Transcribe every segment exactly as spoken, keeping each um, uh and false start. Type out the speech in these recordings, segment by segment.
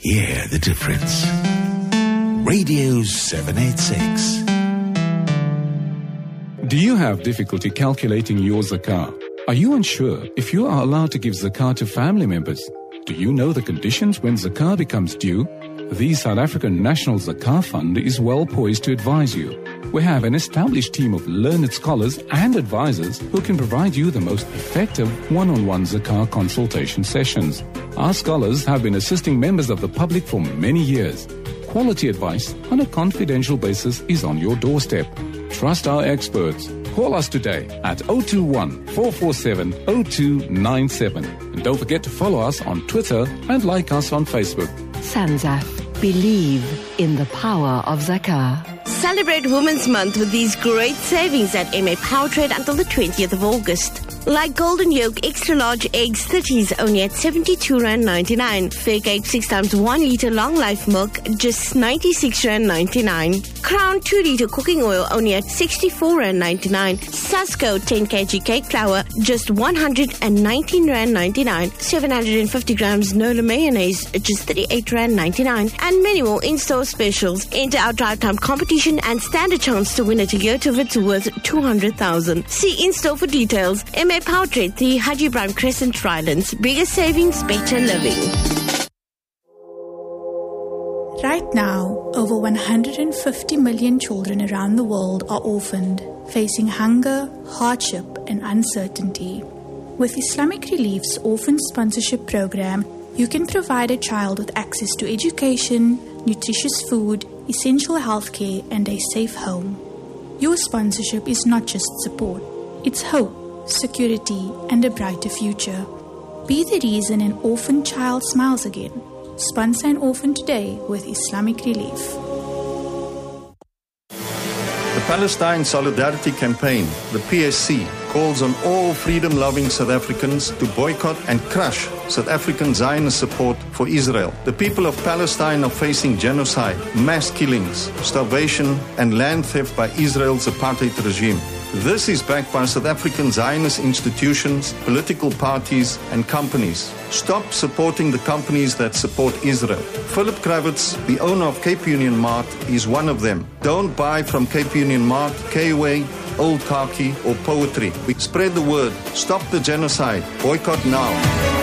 Hear the difference. Radio seven eighty-six. Do you have difficulty calculating your zakah? Are you unsure if you are allowed to give zakah to family members? Do you know the conditions when zakah becomes due? The South African National Zakah Fund is well poised to advise you. We have an established team of learned scholars and advisors who can provide you the most effective one-on-one zakah consultation sessions. Our scholars have been assisting members of the public for many years. Quality advice on a confidential basis is on your doorstep. Trust our experts. Call us today at zero two one, four four seven, zero two nine seven. And don't forget to follow us on Twitter and like us on Facebook. Sanzaf. Believe in the power of zakah. Celebrate Women's Month with these great savings at M A Powertrade until the twentieth of August. Like Golden Yolk Extra Large Eggs thirties only at seventy-two rand ninety-nine. Fair Cake six times one litre Long Life Milk just ninety-six rand ninety-nine. Crown two litre Cooking Oil only at sixty-four rand ninety-nine. Sasko ten kilogram Cake Flour just one hundred nineteen rand ninety-nine. seven hundred fifty grams Nola Mayonnaise just thirty-eight rand ninety-nine. And many more in-store specials. Enter our drive time competition and stand a chance to win a Toyota Vitz worth two hundred thousand. See in-store for details. M A Powertrade, the Haji Ibrahim Crescent, Rylands. Bigger savings, better living. Right now, over one hundred fifty million children around the world are orphaned, facing hunger, hardship, and uncertainty. With Islamic Relief's Orphan Sponsorship Program, you can provide a child with access to education, nutritious food, essential healthcare, and a safe home. Your sponsorship is not just support, it's hope, security, and a brighter future. Be the reason an orphan child smiles again. Sponsor an orphan today with Islamic Relief. The Palestine Solidarity Campaign, the P S C, calls on all freedom-loving South Africans to boycott and crush South African Zionist support for Israel. The people of Palestine are facing genocide, mass killings, starvation, and land theft by Israel's apartheid regime. This is backed by South African Zionist institutions, political parties, and companies. Stop supporting the companies that support Israel. Philip Kravitz, the owner of Cape Union Mart, is one of them. Don't buy from Cape Union Mart, K-Way, Old Khaki, or Poetry. We spread the word. Stop the genocide. Boycott now.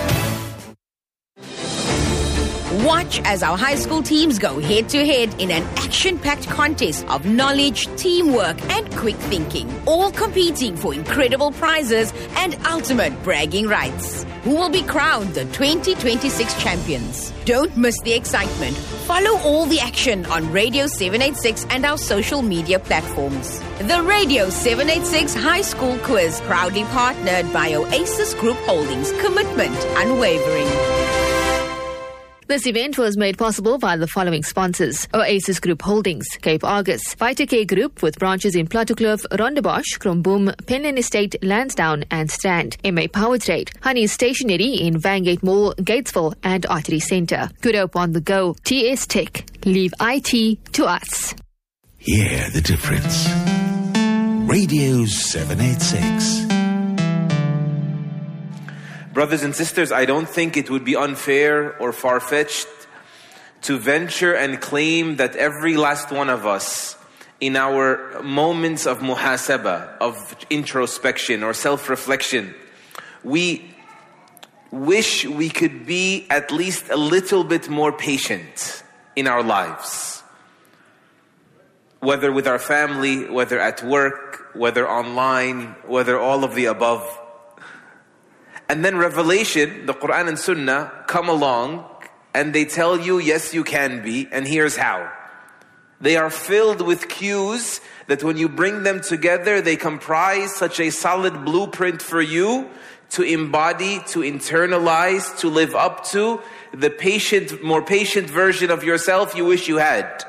Watch as our high school teams go head-to-head in an action-packed contest of knowledge, teamwork, and quick thinking, all competing for incredible prizes and ultimate bragging rights. Who will be crowned the twenty twenty-six champions? Don't miss the excitement. Follow all the action on Radio seven eighty-six and our social media platforms. The Radio seven eighty-six High School Quiz, proudly partnered by Oasis Group Holdings. Commitment unwavering. This event was made possible by the following sponsors: Oasis Group Holdings, Cape Argus, Vitacare Group with branches in Plattekloof, Rondebosch, Kromboom, Penland Estate, Lansdowne and Strand, M A Powertrade, Honey's Stationery in Vangate Mall, Gatesville and Artery Centre, Good Hope on the Go, T S Tech. Leave I T to us. Hear the difference. Radio seven eighty-six. Brothers and sisters, I don't think it would be unfair or far-fetched to venture and claim that every last one of us, in our moments of muhasaba, of introspection or self-reflection, we wish we could be at least a little bit more patient in our lives. Whether with our family, whether at work, whether online, whether all of the above. And then revelation, the Quran and Sunnah, come along and they tell you, yes, you can be, and here's how. They are filled with cues that when you bring them together, they comprise such a solid blueprint for you to embody, to internalize, to live up to the patient, more patient version of yourself you wish you had.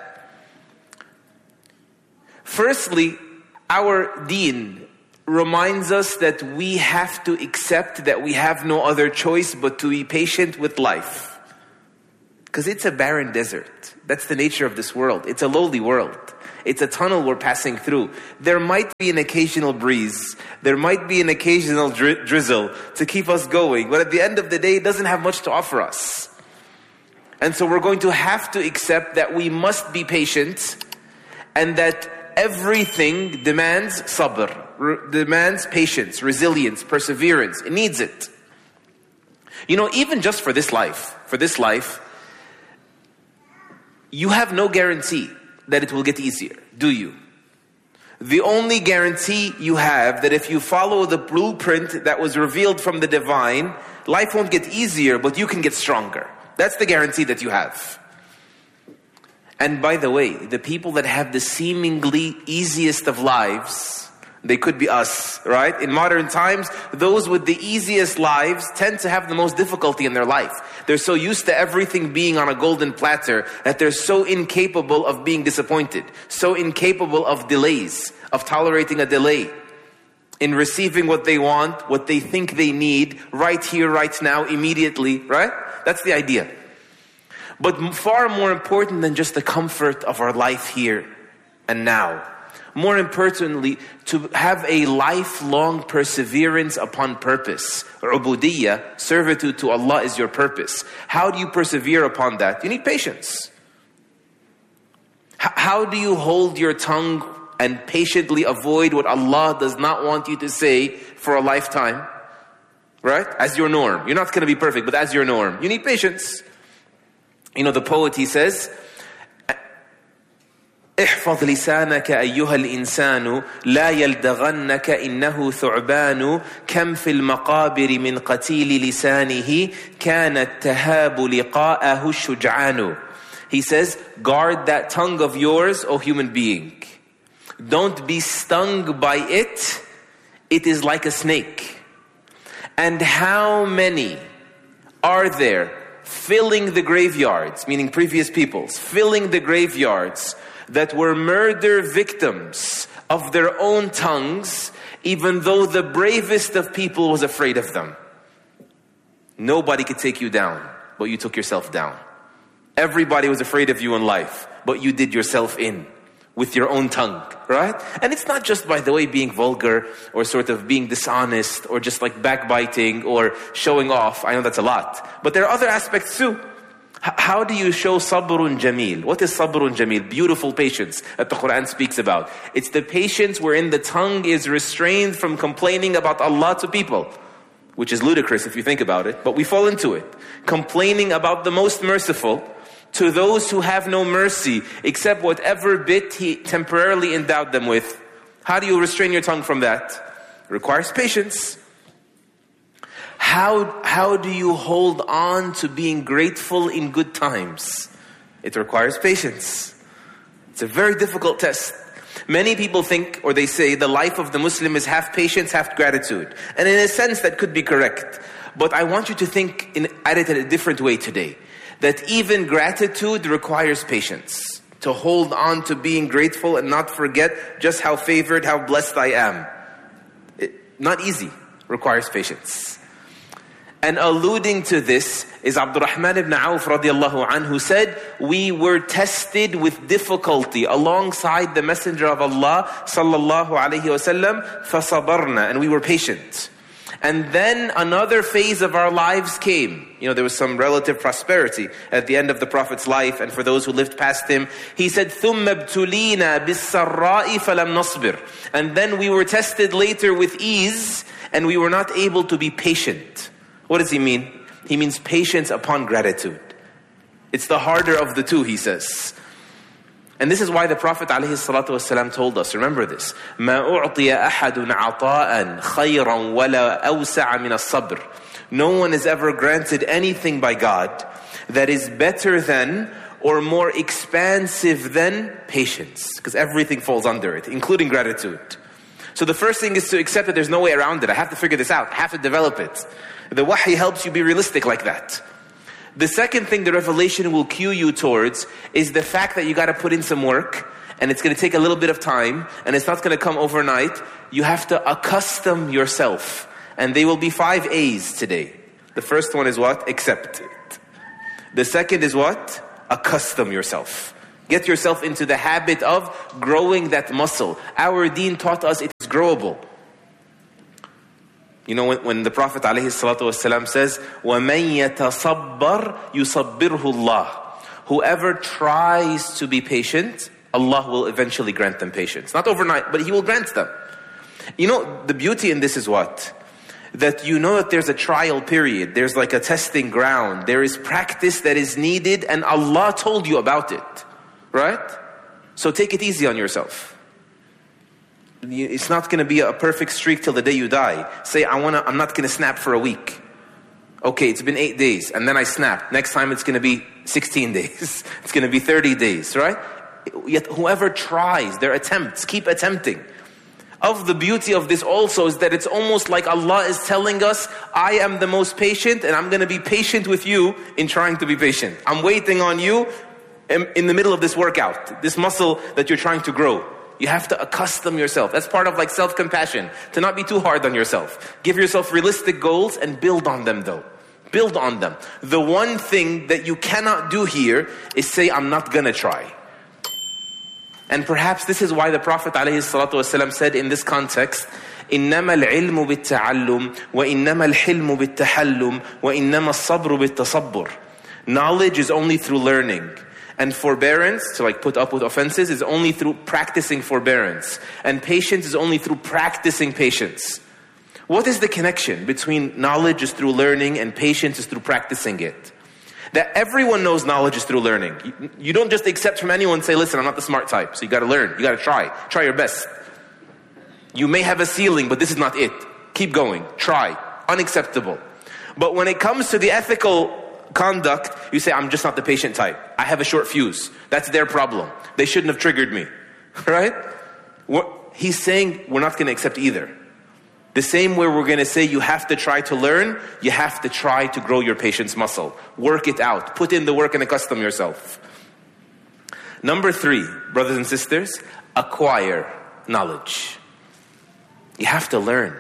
Firstly, our deen reminds us that we have to accept that we have no other choice but to be patient with life. Because it's a barren desert. That's the nature of this world. It's a lowly world. It's a tunnel we're passing through. There might be an occasional breeze. There might be an occasional dri- drizzle to keep us going. But at the end of the day, it doesn't have much to offer us. And so we're going to have to accept that we must be patient, and that everything demands sabr, re- demands patience, resilience, perseverance. It needs it. You know, even just for this life, for this life, you have no guarantee that it will get easier, do you? The only guarantee you have that if you follow the blueprint that was revealed from the divine, life won't get easier, but you can get stronger. That's the guarantee that you have. And by the way, the people that have the seemingly easiest of lives, they could be us, right? In modern times, those with the easiest lives tend to have the most difficulty in their life. They're so used to everything being on a golden platter that they're so incapable of being disappointed, so incapable of delays, of tolerating a delay, in receiving what they want, what they think they need, right here, right now, immediately, right? That's the idea. But far more important than just the comfort of our life here and now, more importantly, to have a lifelong perseverance upon purpose. Ubudiyya, servitude to Allah, is your purpose. How do you persevere upon that? You need patience. H- how do you hold your tongue and patiently avoid what Allah does not want you to say for a lifetime? Right? As your norm. You're not going to be perfect, but as your norm. You need patience. You know, the poet, he says, احفظ لسانك أيها الإنسان لا يلدغنك إنه ثعبان كم في المقابر من قتيل لسانه كان التهاب لقاءه الشجعان. He says, guard that tongue of yours, O human being. Don't be stung by it. It is like a snake. And how many are there filling the graveyards, meaning previous peoples, filling the graveyards that were murder victims of their own tongues, even though the bravest of people was afraid of them. Nobody could take you down, but you took yourself down. Everybody was afraid of you in life, but you did yourself in with your own tongue, right? And it's not just, by the way, being vulgar or sort of being dishonest or just like backbiting or showing off. I know that's a lot. But there are other aspects too. H- how do you show sabrun jameel? What is sabrun jameel? Beautiful patience that the Quran speaks about. It's the patience wherein the tongue is restrained from complaining about Allah to people, which is ludicrous if you think about it, but we fall into it. Complaining about the most merciful to those who have no mercy except whatever bit He temporarily endowed them with. How do you restrain your tongue from that? It requires patience. How, how do you hold on to being grateful in good times? It requires patience. It's a very difficult test. Many people think, or they say, the life of the Muslim is half patience, half gratitude. And in a sense, that could be correct. But I want you to think in, at it in a different way today. That even gratitude requires patience. To hold on to being grateful and not forget just how favored, how blessed I am. It, not easy. Requires patience. And alluding to this is Abdurrahman ibn Auf radiallahu anhu said, we were tested with difficulty alongside the Messenger of Allah sallallahu alayhi wasallam, فَصَبَرْنَا, and we were patient. And then another phase of our lives came. You know, there was some relative prosperity at the end of the Prophet's life, and for those who lived past him. He said, ثُمَّ ابْتُلِينَا بِالسَّرَّاءِ فَلَمْ نَصْبِرْ. And then we were tested later with ease, and we were not able to be patient. What does he mean? He means patience upon gratitude. It's the harder of the two, he says. And this is why the Prophet ﷺ told us, remember this, مَا أُعْطِيَ أَحَدٌ عَطَاءً خَيْرًا وَلَا أَوْسَعَ مِنَ الصَّبْرِ. No one is ever granted anything by God that is better than or more expansive than patience. Because everything falls under it, including gratitude. So the first thing is to accept that there's no way around it. I have to figure this out. I have to develop it. The wahy helps you be realistic like that. The second thing the revelation will cue you towards is the fact that you got to put in some work, and it's going to take a little bit of time, and it's not going to come overnight. You have to accustom yourself. And they will be five A's today. The first one is what? Accept it. The second is what? Accustom yourself. Get yourself into the habit of growing that muscle. Our deen taught us it is growable. You know, when, when the Prophet ﷺ says, وَمَنْ يَتَصَبَّرْ يُصَبِّرْهُ اللَّهُ. Whoever tries to be patient, Allah will eventually grant them patience. Not overnight, but He will grant them. You know, the beauty in this is what? That you know that there's a trial period. There's like a testing ground. There is practice that is needed, and Allah told you about it. Right? So take it easy on yourself. It's not going to be a perfect streak till the day you die. Say, I wanna, I'm not going to snap for a week. Okay, it's been eight days, and then I snapped. Next time it's going to be sixteen days. It's going to be thirty days, right? Yet whoever tries, their attempts, keep attempting. Of the beauty of this also is that it's almost like Allah is telling us, I am the most patient, and I'm going to be patient with you in trying to be patient. I'm waiting on you in, in the middle of this workout, this muscle that you're trying to grow. You have to accustom yourself. That's part of like self-compassion, to not be too hard on yourself. Give yourself realistic goals and build on them though. Build on them. The one thing that you cannot do here is say, I'm not gonna try. And perhaps this is why the Prophet ﷺ said in this context, إِنَّمَا الْعِلْمُ بِالتَّعَلُّمِ وَإِنَّمَا الْحِلْمُ بِالتَّحَلُّمِ وَإِنَّمَا الصَّبْرُ بِالتَّصَبُّرِ. Knowledge is only through learning. And forbearance, to like put up with offenses, is only through practicing forbearance. And patience is only through practicing patience. What is the connection between knowledge is through learning and patience is through practicing it? That everyone knows knowledge is through learning. You, you don't just accept from anyone and say, listen, I'm not the smart type, so you gotta learn, you gotta try. Try your best. You may have a ceiling, but this is not it. Keep going, try. Unacceptable. But when it comes to the ethical conduct, you say, I'm just not the patient type. I have a short fuse. That's their problem. They shouldn't have triggered me. Right? What, he's saying we're not going to accept either. The same way we're going to say you have to try to learn, you have to try to grow your patience muscle. Work it out. Put in the work and accustom yourself. Number three, brothers and sisters, acquire knowledge. You have to learn.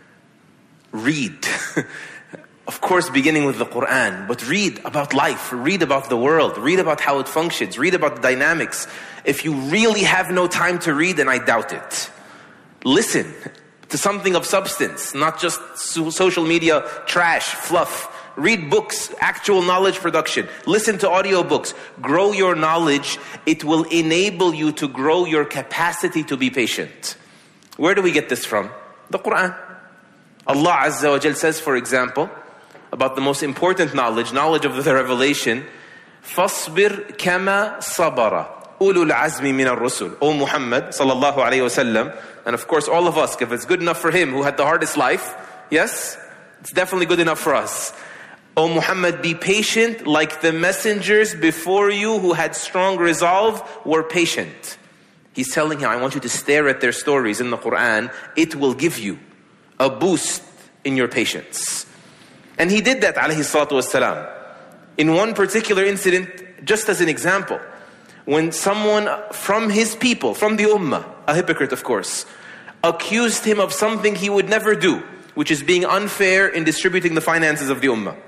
Read. Of course, beginning with the Quran, but read about life, read about the world, read about how it functions, read about the dynamics. If you really have no time to read, then I doubt it. Listen to something of substance, not just so- social media trash, fluff. Read books, actual knowledge production. Listen to audiobooks. Grow your knowledge. It will enable you to grow your capacity to be patient. Where do we get this from? The Quran. Allah Azza wa Jal says, for example, about the most important knowledge, knowledge of the revelation, فَاصْبِرْ كَمَا صَبَرَ أُولُو الْعَزْمِ مِنَ الرُّسُلِ. O Muhammad sallallahu alayhi wa sallam, and of course all of us, if it's good enough for him who had the hardest life, yes, it's definitely good enough for us. O Muhammad, be patient like the messengers before you who had strong resolve were patient. He's telling him, I want you to stare at their stories in the Quran. It will give you a boost in your patience. And he did that, alayhi salatu wassalam. In one particular incident, just as an example, when someone from his people, from the ummah, a hypocrite of course, accused him of something he would never do, which is being unfair in distributing the finances of the ummah.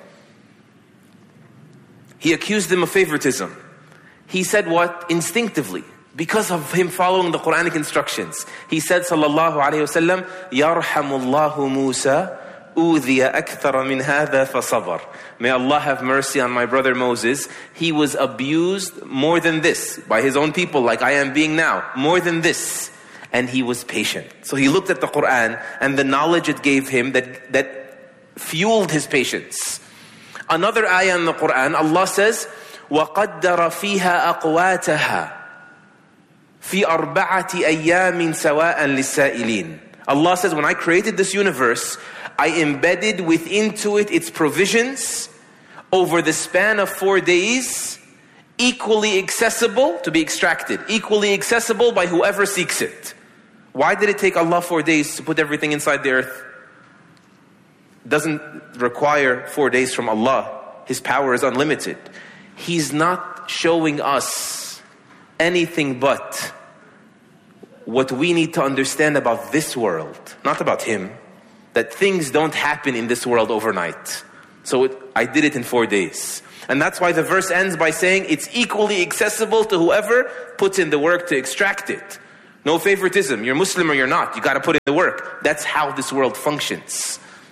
He accused him of favoritism. He said what? Instinctively, because of him following the Quranic instructions. He said, sallallahu alayhi wa sallam, Yarhamullahu Musa, أُوذِيَ أَكْثَرَ مِنْ هَذَا فَصَبَرَ. May Allah have mercy on my brother Moses. He was abused more than this, by his own people, like I am being now. More than this. And he was patient. So he looked at the Quran and the knowledge it gave him that, that fueled his patience. Another ayah in the Quran, Allah says, وَقَدَّرَ فِيهَا أَقْوَاتَهَا فِي أَرْبَعَةِ أَيَّامٍ سَوَاءً لِلسَّائِلِينَ. Allah says, when I created this universe, I embedded within to it its provisions over the span of four days, equally accessible to be extracted, equally accessible by whoever seeks it. Why did it take Allah four days to put everything inside the earth? It doesn't require four days from Allah. His power is unlimited. He's not showing us anything but what we need to understand about this world, not about Him. That things don't happen in this world overnight. So it, I did it in four days. And that's why the verse ends by saying it's equally accessible to whoever puts in the work to extract it. No favoritism. You're Muslim or you're not. You got to put in the work. That's how this world functions.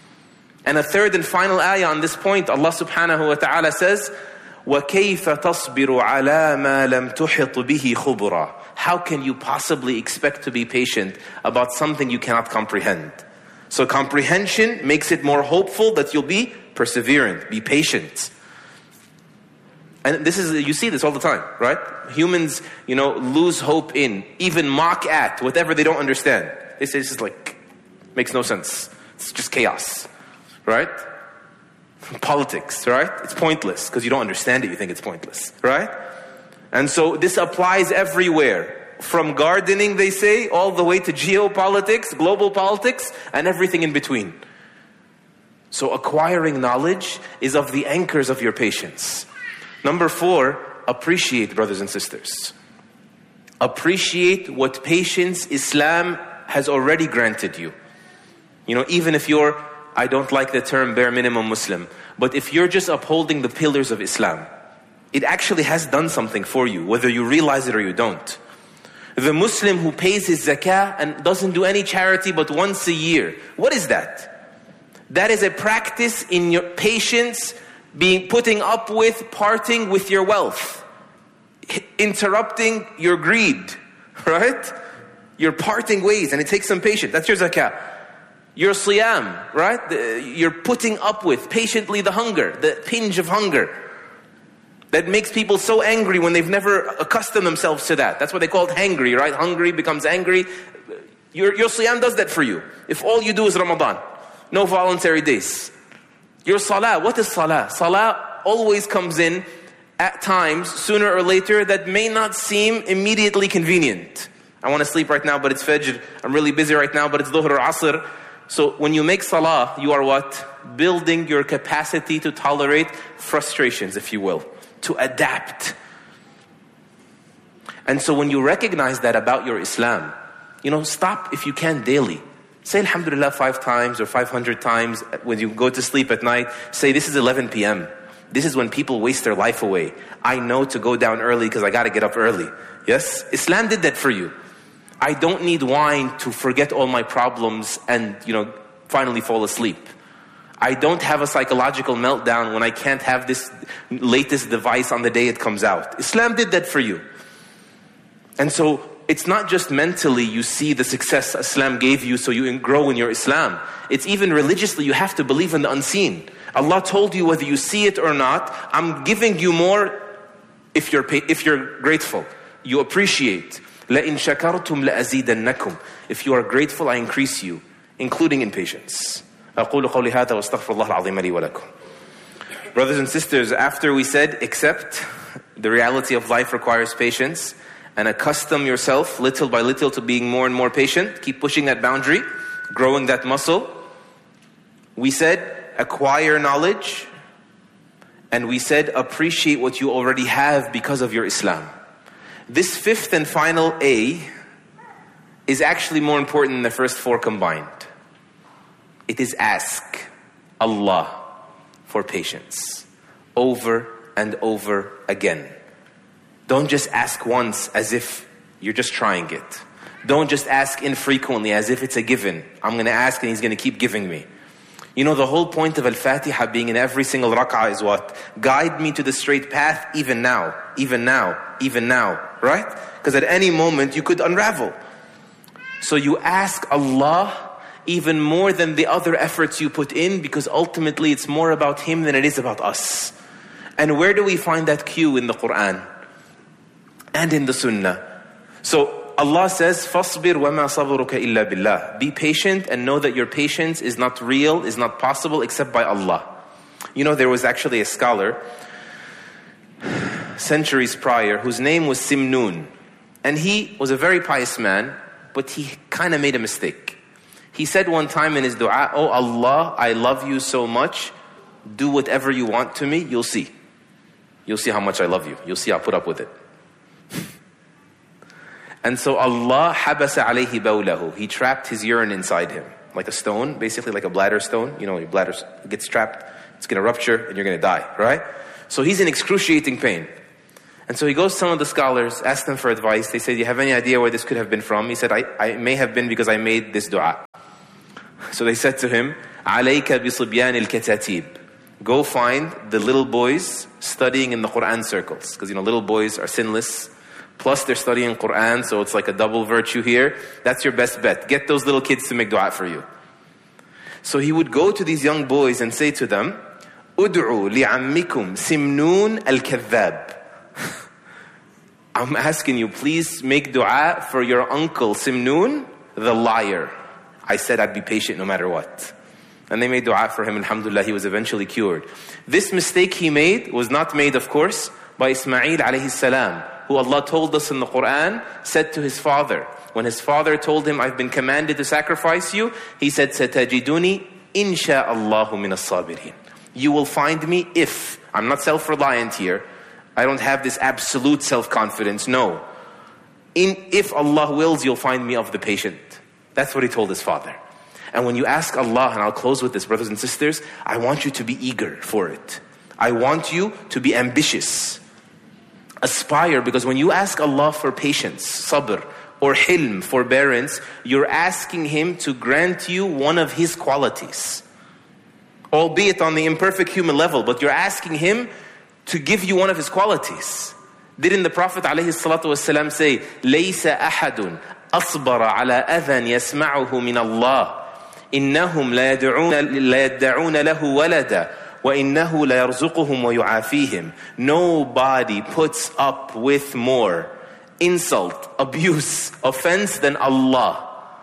And a third and final ayah on this point, Allah subhanahu wa ta'ala says, وَكَيْفَ تَصْبِرُ عَلَى مَا لَمْ تُحِطْ بِهِ خُبْرًا. How can you possibly expect to be patient about something you cannot comprehend? So comprehension makes it more hopeful that you'll be perseverant, be patient. And this is, you see this all the time, right? Humans, you know, lose hope in, even mock at whatever they don't understand. They say this is like, makes no sense. It's just chaos, right? Politics, right? It's pointless because you don't understand it. You think it's pointless, right? And so this applies everywhere. From gardening, they say, all the way to geopolitics, global politics, and everything in between. So acquiring knowledge is of the anchors of your patience. Number four, appreciate, brothers and sisters. Appreciate what patience Islam has already granted you. You know, even if you're, I don't like the term bare minimum Muslim, but if you're just upholding the pillars of Islam, it actually has done something for you, whether you realize it or you don't. The Muslim who pays his zakah and doesn't do any charity but once a year, what is that? That is a practice in your patience, being putting up with parting with your wealth, interrupting your greed, right? You're parting ways, and it takes some patience. That's your zakah. Your siyam, right? You're putting up with patiently the hunger, the pinch of hunger that makes people so angry when they've never accustomed themselves to that. That's what they call it, hangry, right? Hungry becomes angry. Your, your siyam does that for you. If all you do is Ramadan, no voluntary days. Your salah, what is salah? Salah always comes in at times, sooner or later, that may not seem immediately convenient. I want to sleep right now, but it's Fajr. I'm really busy right now, but it's Dhuhr or Asr. So when you make salah, you are what? Building your capacity to tolerate frustrations, if you will. To adapt. And so when you recognize that about your Islam, you know, stop if you can daily. Say Alhamdulillah five times or five hundred times when you go to sleep at night. Say, this is eleven p.m. This is when people waste their life away. I know to go down early because I got to get up early. Yes? Islam did that for you. I don't need wine to forget all my problems and, you know, finally fall asleep. I don't have a psychological meltdown when I can't have this latest device on the day it comes out. Islam did that for you. And so it's not just mentally you see the success Islam gave you so you grow in your Islam. It's even religiously you have to believe in the unseen. Allah told you whether you see it or not, I'm giving you more if you're if you're grateful. You appreciate. لَإِن شَكَرْتُمْ لَأَزِيدَنَّكُمْ. If you are grateful, I increase you, including in patience. أقول قولي هذا واستغفر الله العظيم لي ولكم. Brothers and sisters, after we said accept the reality of life requires patience and accustom yourself little by little to being more and more patient, keep pushing that boundary, growing that muscle. We said acquire knowledge, and we said appreciate what you already have because of your Islam. This fifth and final A is actually more important than the first four combined. It is ask Allah for patience over and over again. Don't just ask once as if you're just trying it. Don't just ask infrequently as if it's a given. I'm going to ask and He's going to keep giving me. You know, the whole point of Al-Fatiha being in every single rak'ah is what? Guide me to the straight path even now, even now, even now, right? Because at any moment you could unravel. So you ask Allah even more than the other efforts you put in, because ultimately it's more about Him than it is about us. And where do we find that cue in the Quran and in the Sunnah? So Allah says, فَاصْبِرْ وَمَا صَبْرُكَ إِلَّا بِاللَّهِ. Be patient and know that your patience is not real, is not possible except by Allah. You know, there was actually a scholar centuries prior whose name was Simnun. And he was a very pious man, but he kind of made a mistake. He said one time in his dua, oh Allah, I love you so much, do whatever you want to me, you'll see. You'll see how much I love you. You'll see I'll put up with it. And so Allah habasa alayhi bawlahu. He trapped his urine inside him. Like a stone, basically like a bladder stone. You know, your bladder gets trapped, it's going to rupture and you're going to die, right? So he's in excruciating pain. And so he goes to some of the scholars, asks them for advice. They say, do you have any idea where this could have been from? He said, I, I may have been because I made this dua. So they said to him, عليك بصبيان الكتاتيب. Go find the little boys studying in the Quran circles. Because, you know, little boys are sinless. Plus, they're studying Quran, so it's like a double virtue here. That's your best bet. Get those little kids to make dua for you. So he would go to these young boys and say to them, Ud'u li'ammikum simnoon al-kadhab. I'm asking you, please make dua for your uncle Simnoon, the liar. I said I'd be patient no matter what. And they made dua for him. Alhamdulillah, he was eventually cured. This mistake he made was not made, of course, by Ismail alayhi salam, who Allah told us in the Quran, said to his father, when his father told him, I've been commanded to sacrifice you, he said, Satajiduni insha'Allahu min as-sabirin. You will find me if, I'm not self-reliant here, I don't have this absolute self-confidence, no. In, if Allah wills, you'll find me of the patient. That's what he told his father. And when you ask Allah, and I'll close with this, brothers and sisters, I want you to be eager for it. I want you to be ambitious. Aspire, because when you ask Allah for patience, sabr, or hilm, forbearance, you're asking Him to grant you one of His qualities. Albeit on the imperfect human level, but you're asking Him to give you one of His qualities. Didn't the Prophet ﷺ say, لَيْسَ أَحَدٌ أَصْبَرَ عَلَىٰ أَذًا يَسْمَعُهُ مِنَ اللَّهِ إِنَّهُمْ لَا يَدَّعُونَ لَهُ وَلَدًا وَإِنَّهُ لَيَرْزُقُهُمْ وَيُعَافِيهِمْ. Nobody puts up with more insult, abuse, offense than Allah.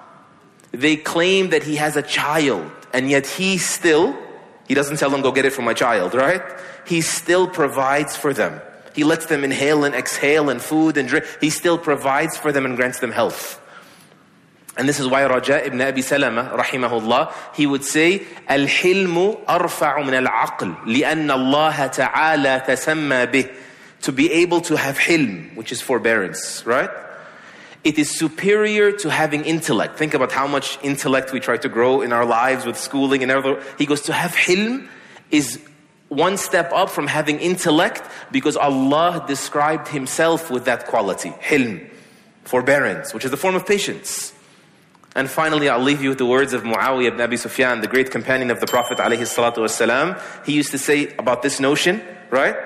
They claim that He has a child, and yet He still, He doesn't tell them, go get it from my child, right? He still provides for them. He lets them inhale and exhale and food and drink. He still provides for them and grants them health. And this is why Raja ibn Abi Salama, rahimahullah, he would say, Al-hilmu arfa'u min al-aql, li'anna Allah ta'ala tasamma bih. To be able to have hilm, which is forbearance, right? It is superior to having intellect. Think about how much intellect we try to grow in our lives with schooling and everything. He goes, to have hilm is one step up from having intellect, because Allah described Himself with that quality, hilm, forbearance, which is the form of patience. And finally, I'll leave you with the words of Muawiyah ibn Abi Sufyan, the great companion of the Prophet alayhi salatu wasalam. He used to say about this notion, right?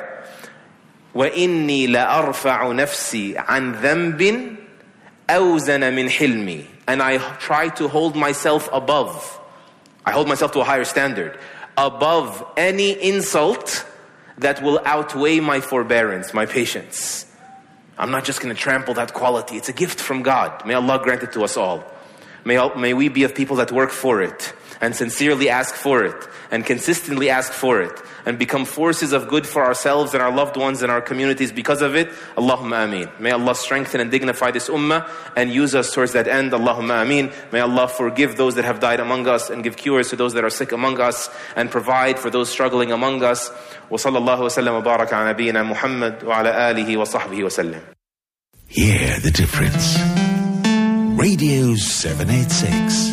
وَإِنِّي لَأَرْفَعُ نَفْسِي عَنْ ذَنْبٍ أَوْزَنَ مِنْ حِلْمِي. And I try to hold myself above. I hold myself to a higher standard. Above any insult that will outweigh my forbearance, my patience. I'm not just going to trample that quality. It's a gift from God. May Allah grant it to us all. May, may we be of people that work for it, and sincerely ask for it, and consistently ask for it, and become forces of good for ourselves and our loved ones and our communities because of it. Allahumma ameen. May Allah strengthen and dignify this ummah and use us towards that end. Allahumma ameen. May Allah forgive those that have died among us and give cures to those that are sick among us and provide for those struggling among us. Wa sallallahu wa sallam wa baraka ala nabiyyina Muhammad wa ala alihi wa sahbihi wa sallam. Hear the difference. Radio seven eighty-six.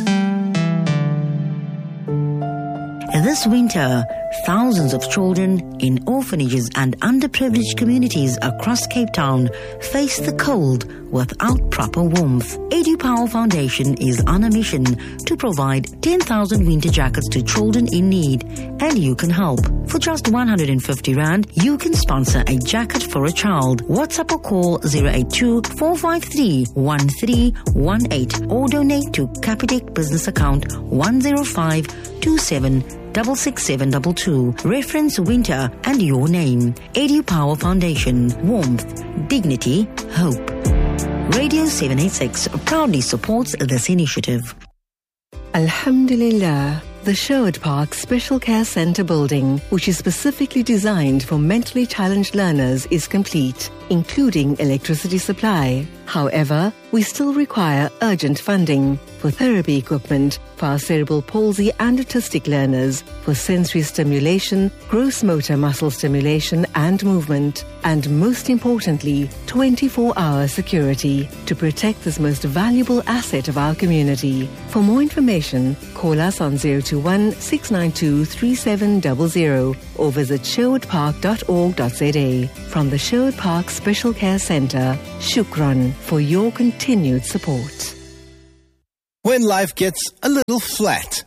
This winter, thousands of children in orphanages and underprivileged communities across Cape Town face the cold without proper warmth. EduPower Foundation is on a mission to provide ten thousand winter jackets to children in need, and you can help. For just one hundred fifty rand, you can sponsor a jacket for a child. WhatsApp or call zero eight two, four five three, one three one eight or donate to Capitec business account one zero five two seven six six seven two two. Reference winter and your name. EduPower Foundation. Warmth, dignity, hope. Radio seven eighty-six proudly supports this initiative. Alhamdulillah. The Sherwood Park Special Care Centre building, which is specifically designed for mentally challenged learners, is complete, including electricity supply. However, we still require urgent funding for therapy equipment for our cerebral palsy and autistic learners, for sensory stimulation, gross motor muscle stimulation and movement, and most importantly, twenty-four hour security to protect this most valuable asset of our community. For more information, call us on zero two one, six nine two, three seven zero zero or visit sherwood park dot org dot z a. From the Sherwood Park Special Care Centre, Shukran for your continued support. When life gets a little flat,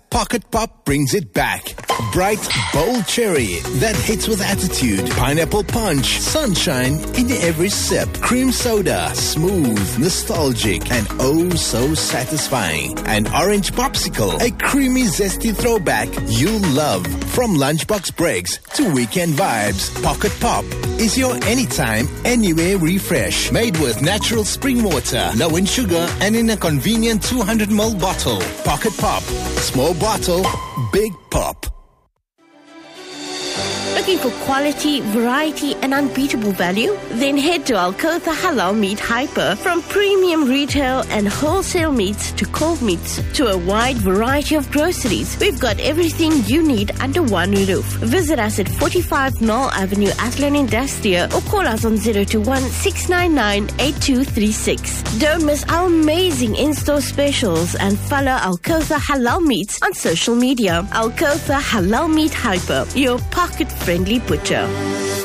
Pocket Pop brings it back. Bright, bold cherry that hits with attitude. Pineapple punch, sunshine in every sip. Cream soda, smooth, nostalgic, and oh so satisfying. And orange popsicle, a creamy, zesty throwback you'll love. From lunchbox breaks to weekend vibes, Pocket Pop is your anytime, anywhere refresh. Made with natural spring water, low in sugar, and in a convenient two hundred milliliter bottle. Pocket Pop. Small bottle, big pop. Looking for quality, variety, and unbeatable value? Then head to Alcotha Halal Meat Hyper. From premium retail and wholesale meats to cold meats to a wide variety of groceries, we've got everything you need under one roof. Visit us at forty-five Knoll Avenue, Athlone Industria, or call us on zero two one, six nine nine, eight two three six. Don't miss our amazing in-store specials and follow Alcotha Halal Meats on social media. Alcotha Halal Meat Hyper, your pocket friendly butcher.